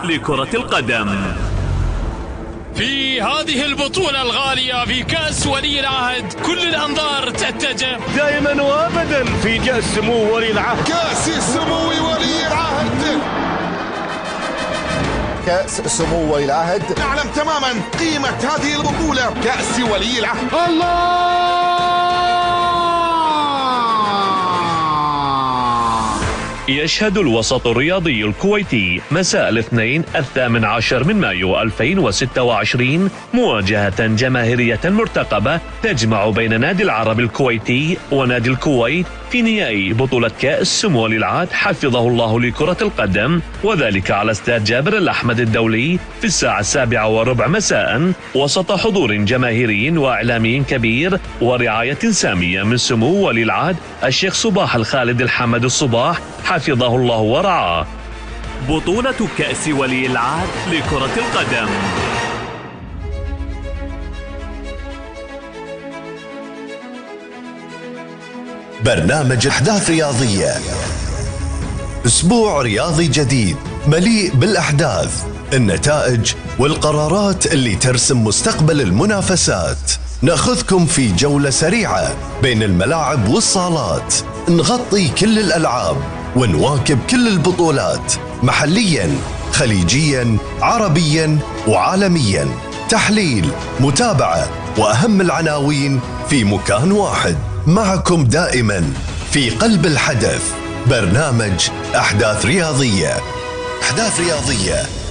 لكرة القدم. في هذه البطولة الغالية في كأس ولي العهد كل الأنظار تتجه دائما وابدا في كأس سمو ولي العهد. كأس سمو ولي العهد، كأس سمو ولي العهد. نعلم تماما قيمة هذه البطولة، كأس ولي العهد. الله! يشهد الوسط الرياضي الكويتي مساء الاثنين 18 من مايو 2026 مواجهة جماهيرية مرتقبة تجمع بين نادي العرب الكويتي ونادي الكويت في نهائي بطولة كأس سمو ولي العهد حفظه الله لكرة القدم، وذلك على استاد جابر الأحمد الدولي في الساعة 7:15 مساء وسط حضور جماهيري وإعلامي كبير ورعاية سامية من سمو ولي العهد الشيخ صباح الخالد الحمد الصباح حفظه الله ورعاه. بطولة كأس ولي العهد لكرة القدم. برنامج أحداث رياضية، أسبوع رياضي جديد مليء بالأحداث، النتائج والقرارات اللي ترسم مستقبل المنافسات. نأخذكم في جولة سريعة بين الملاعب والصالات، نغطي كل الألعاب ونواكب كل البطولات محلياً خليجياً عربياً وعالمياً. تحليل، متابعة وأهم العناوين في مكان واحد، معكم دائماً في قلب الحدث. برنامج أحداث رياضية. أحداث رياضية